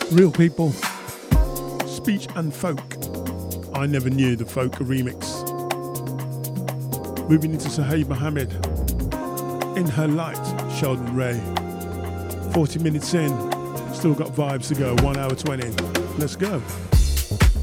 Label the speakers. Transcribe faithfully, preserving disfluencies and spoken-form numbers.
Speaker 1: Real People, Speech and Folk. I Never Knew, the folk remix. Moving into Sahib Mohammed, In Her Light, Sheldon Ray. forty minutes in, still got vibes to go, one hour twenty. Let's go.